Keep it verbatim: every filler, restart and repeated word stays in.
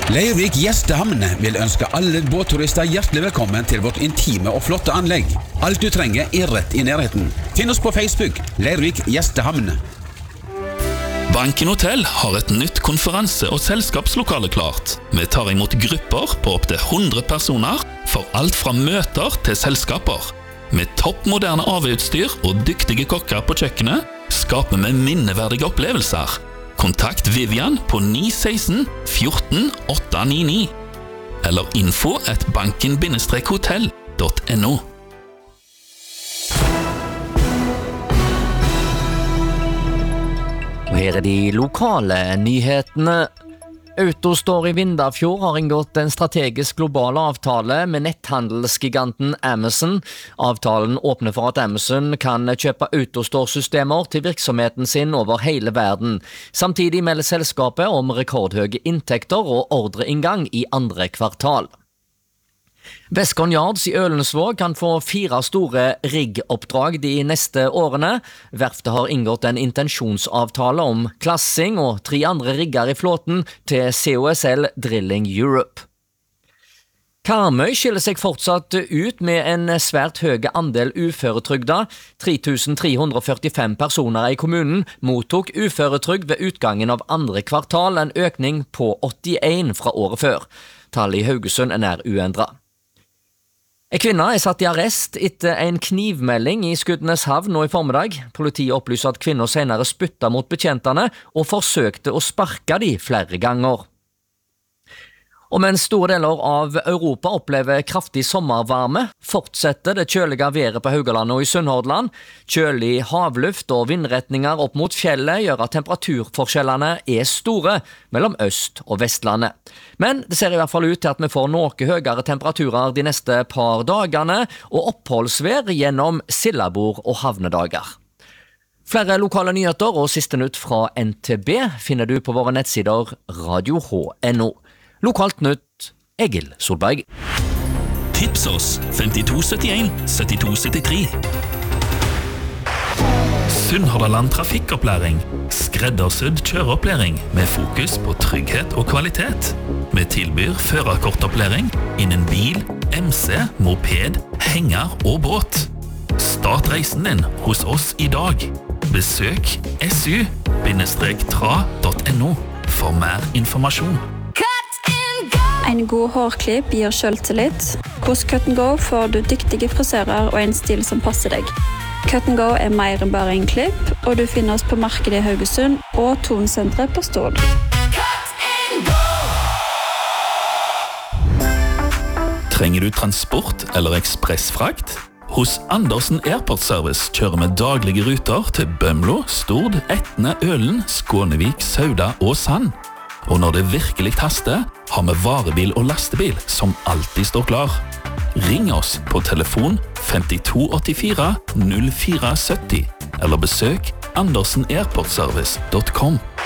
Leirvik Gjestehamn vil ønske alle båtturister hjertelig velkommen til vårt intime og flotte anlegg. Alt du trenger er rett i nærheten. Finn oss på Facebook, Leirvik Gjestehamn. Banken Hotel har et nytt konferanse- og selskapslokale klart. Vi tar imot grupper på opp til hundre personer, for alt fra møter til selskaper. Med toppmoderne A V-utstyr og dyktige kokker på kjøkkenet, skaper vi minneverdige opplevelser. Kontakt Vivian på ni ett seks ett fjorten åtte ni ni eller info at banken hotell punktum no. Og her er de lokale nyhetene. Autostore i Vindafjord har inngått en strategisk global avtale med netthandelsgiganten Amazon. Avtalen åpner for at Amazon kan kjøpe Autostore-systemer til virksomheten sin over hele verden. Samtidig melder selskapet om rekordhøye inntekter og ordreinngang i andre kvartal. Westcon Yards i Ølensvåg kan få fire store riggoppdrag de neste årene. Verftet har inngått en intensjonsavtale om klassing og tre andre rigger i flåten til C O S L Drilling Europe. Karmøy skiller seg fortsatt ut med en svært høy andel uføretrygda. tre tusen tre hundre førtifem personer i kommunen mottok uføretrygd ved utgangen av andre kvartal, en økning på åttien fra året før. Tallet i Haugesund er uendret. En kvinne er satt i arrest etter en knivmelding i Skudeneshavn nå i formiddag. Politiet opplyser at kvinnen senere spyttet mot betjentene og forsøkte å sparke de flere ganger. Og mens store deler av Europa opplever kraftig sommervarme, fortsetter det kjølige været på Haugalandet og i Sunnhordland. Kjølig havluft og vindretninger opp mot fjellet gjør at temperaturforskjellene er store mellom Øst- og Vestlandet. Men det ser i hvert fall ut til at vi får noe høyere temperaturer de neste par dagene, og oppholdsvær gjennom sildebord og havnedager. Flere lokale nyheter og siste nytt fra N T B finner du på våre nettsider radio h punktum no. Lokalt nytt, Egil Solberg. Tips oss femtito syttien syttito syttitre. Sunnhordland trafikkopplæring. Skreddersydd kjøreopplæring med fokus på trygghet og kvalitet. Vi tilbyr førerkortopplæring innen bil, M C, moped, henger og båt. Start reisen din hos oss i dag. Besøk s u tra punktum no for mer informasjon. En god hårklipp gir selvtillit. Hos Cut and Go får du dyktige frisører og en stil som passer deg. Cut and Go er mer enn bare en klipp, og du finner oss på markedet i Haugesund og Tonsenteret på Stord. Trenger du transport eller ekspressfrakt? Hos Andersen Airport Service kjører vi daglige ruter til Bømlo, Stord, Etne, Ølen, Skånevik, Sauda og Sand. Og når det virkelig haster, har vi varebil og lastebil som alltid står klar. Ring oss på telefon femtito åttifire null fire sytti eller besøk andersen airport service punktum com.